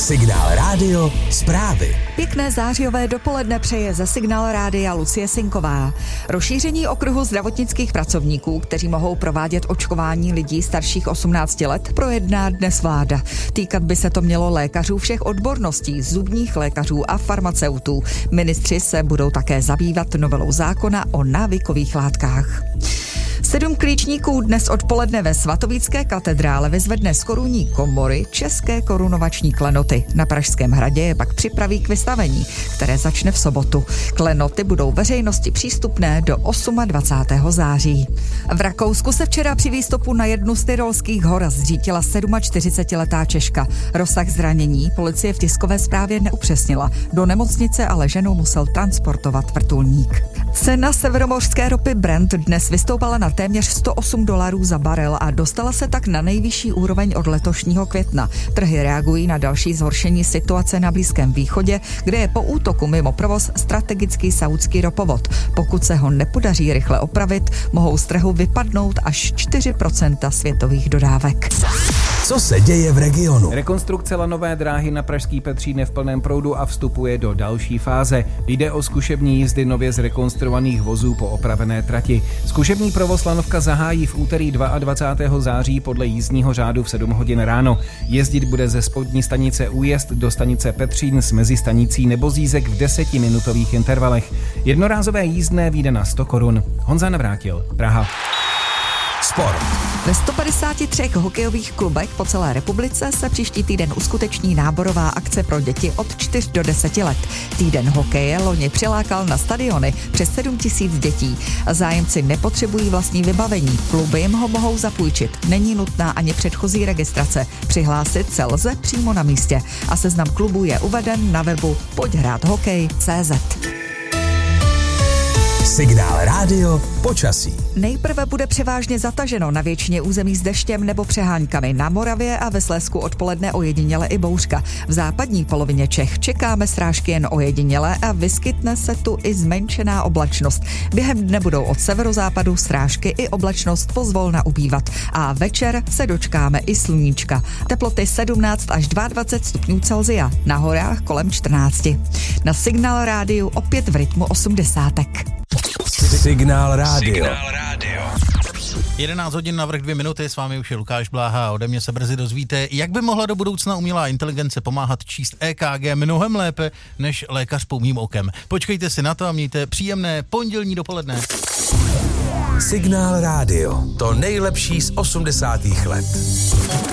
Signál Rádio zprávy. Pěkné zářijové dopoledne přeje ze Signál Rádia Lucie Sinková. Rozšíření okruhu zdravotnických pracovníků, kteří mohou provádět očkování lidí starších 18 let, projedná dnes vláda. Týkat by se to mělo lékařů všech odborností, zubních lékařů a farmaceutů. Ministři se budou také zabývat novelou zákona o návykových látkách. 7 klíčníků dnes odpoledne ve Svatovícké katedrále vyzvedne z korunní komory české korunovační klenoty. Na Pražském hradě je pak připraví k vystavení, které začne v sobotu. Klenoty budou veřejnosti přístupné do 28. září. V Rakousku se včera při výstupu na jednu z tyrolských hor zřítila 47letá Češka. Rozsah zranění policie v tiskové zprávě neupřesnila. Do nemocnice ale ženu musel transportovat vrtulník. Cena severomořské ropy Brent dnes vystoupala na téměř $108 za barel a dostala se tak na nejvyšší úroveň od letošního května. Trhy reagují na další zhoršení situace na Blízkém východě, kde je po útoku mimo provoz strategický saúdský ropovod. Pokud se ho nepodaří rychle opravit, mohou z trhu vypadnout až 4% světových dodávek. Co se děje v regionu? Rekonstrukce lanové dráhy na pražský Petřín je v plném proudu a vstupuje do další fáze. Jde o zkušební jízdy nově zrekonstruovaných vozů po opravené trati. Zkušební provoz lanovka zahájí v úterý 22. září podle jízdního řádu v 7 hodin ráno. Jezdit bude ze spodní stanice Újezd do stanice Petřín s mezistanicí Nebozízek v 10minutových intervalech. Jednorázové jízdné vyjde na 100 korun. Honza Navrátil, Praha. Sport. Ve 153 hokejových klubech po celé republice se příští týden uskuteční náborová akce pro děti od 4 do 10 let. Týden hokeje loni přilákal na stadiony přes 7 000 dětí. Zájemci nepotřebují vlastní vybavení, kluby jim ho mohou zapůjčit. Není nutná ani předchozí registrace. Přihlásit se lze přímo na místě. A seznam klubů je uveden na webu poďhráthokej.cz. Signál Rádio počasí. Nejprve bude převážně zataženo na většině území s deštěm nebo přeháňkami. Na Moravě a ve Slezsku odpoledne ojediněle i bouřka. V západní polovině Čech čekáme srážky jen ojediněle a vyskytne se tu i zmenšená oblačnost. Během dne budou od severozápadu srážky i oblačnost pozvolna ubývat. A večer se dočkáme i sluníčka. Teploty 17 až 22 stupňů Celsia. Na horách kolem 14. Na Signál Rádiu opět v rytmu 80. Signál Rádio. 11 hodin navrch 2 minuty, s vámi už je Lukáš Bláha a ode mě se brzy dozvíte, jak by mohla do budoucna umělá inteligence pomáhat číst EKG mnohem lépe než lékař poumním okem. Počkejte si na to a mějte příjemné pondělní dopoledne. Signál Rádio. To nejlepší z 80. let.